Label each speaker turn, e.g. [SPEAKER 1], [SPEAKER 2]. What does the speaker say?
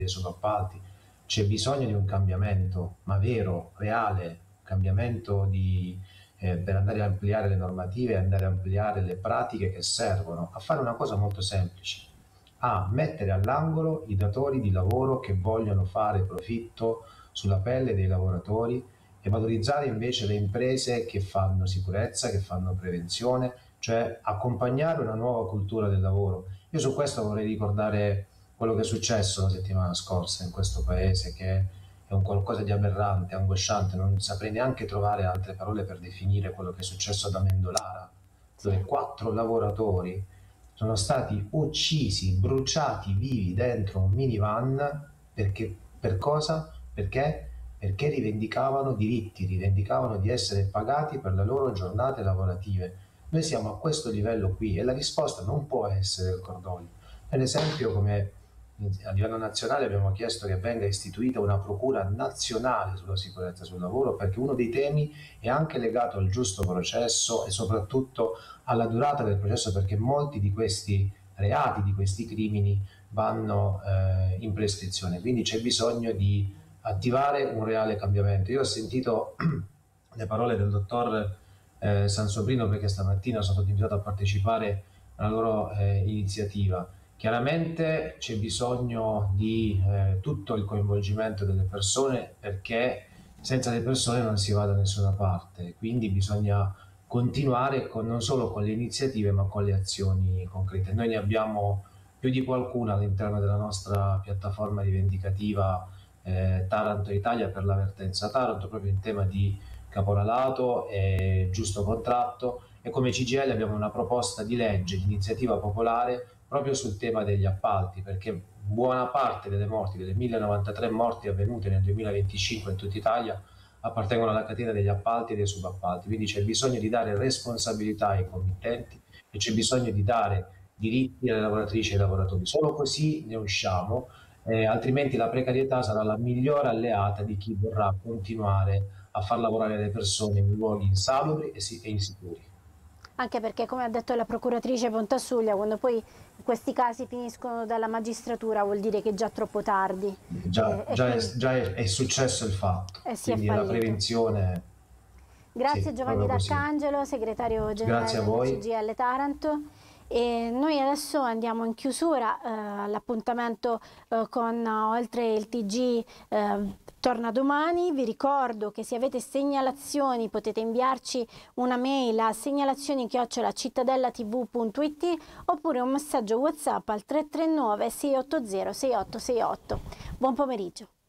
[SPEAKER 1] dei subappalti. C'è bisogno di un cambiamento, ma vero, reale, cambiamento per andare a ampliare le normative, andare a ampliare le pratiche che servono a fare una cosa molto semplice, a mettere all'angolo i datori di lavoro che vogliono fare profitto sulla pelle dei lavoratori e valorizzare invece le imprese che fanno sicurezza, che fanno prevenzione, cioè accompagnare una nuova cultura del lavoro. Io su questo vorrei ricordare quello che è successo la settimana scorsa in questo paese, che è un qualcosa di aberrante, angosciante, non saprei neanche trovare altre parole per definire quello che è successo ad Amendolara, dove 4 lavoratori sono stati uccisi, bruciati vivi dentro un minivan. Per cosa? Perché rivendicavano diritti, rivendicavano di essere pagati per le loro giornate lavorative. Noi siamo a questo livello qui e la risposta non può essere il cordoglio. Per esempio, come a livello nazionale abbiamo chiesto che venga istituita una procura nazionale sulla sicurezza sul lavoro, perché uno dei temi è anche legato al giusto processo e soprattutto alla durata del processo, perché molti di questi reati, di questi crimini vanno in prescrizione, quindi c'è bisogno di attivare un reale cambiamento. Io ho sentito le parole del dottor Sansobrino, perché stamattina sono stato invitato a partecipare alla loro iniziativa. Chiaramente c'è bisogno di tutto il coinvolgimento delle persone, perché senza le persone non si va da nessuna parte, quindi bisogna continuare non solo con le iniziative ma con le azioni concrete. Noi ne abbiamo più di qualcuna all'interno della nostra piattaforma rivendicativa Taranto Italia per la vertenza Taranto, proprio in tema di caporalato e giusto contratto, e come CGIL abbiamo una proposta di legge di iniziativa popolare proprio sul tema degli appalti, perché buona parte delle morti, delle 1093 morti avvenute nel 2025 in tutta Italia, appartengono alla catena degli appalti e dei subappalti, quindi c'è bisogno di dare responsabilità ai committenti e c'è bisogno di dare diritti alle lavoratrici e ai lavoratori. Solo così ne usciamo, altrimenti la precarietà sarà la migliore alleata di chi vorrà continuare a far lavorare le persone in luoghi insalubri e insicuri.
[SPEAKER 2] Anche perché, come ha detto la procuratrice Pontasuglia, quando poi questi casi finiscono dalla magistratura vuol dire che è già troppo tardi.
[SPEAKER 1] Già è successo il fatto, quindi la prevenzione.
[SPEAKER 2] Grazie
[SPEAKER 1] sì,
[SPEAKER 2] Giovanni D'Arcangelo, segretario generale della CGIL Taranto. E noi adesso andiamo in chiusura, l'appuntamento con Oltre il TG torna domani. Vi ricordo che se avete segnalazioni potete inviarci una mail a segnalazioni@cittadellatv.it oppure un messaggio WhatsApp al 339 680 6868. Buon pomeriggio.